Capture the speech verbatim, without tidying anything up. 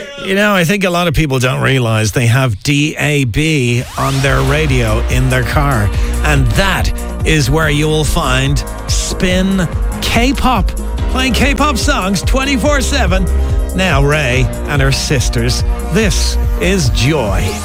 You know, I think a lot of people don't realise they have D A B on their radio in their car. And that is where you will find Spin K-pop. Playing K-pop songs twenty-four seven. Now Ray and her sisters. This is Joy.